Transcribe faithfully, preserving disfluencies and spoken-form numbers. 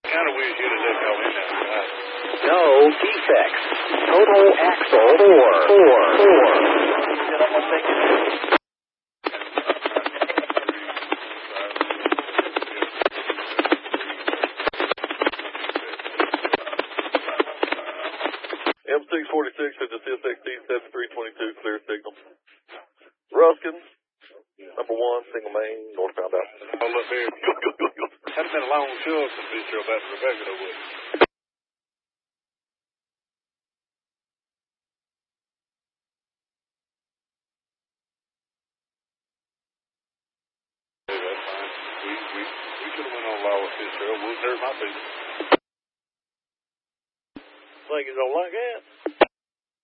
Kind of wish you'd have let go in that. No defects. Total axle four, four, four. M six forty-six at the C S X T seven three two two, clear signal. Ruskins, number one, single main, northbound out. Oh, look there. Hadn't been a long shove from Fisher back to Rebecca, though, would it? Hey, that's fine. We, we, we should have went on law with Fisher. Wouldn't hurt my feelings. Think it's all like that?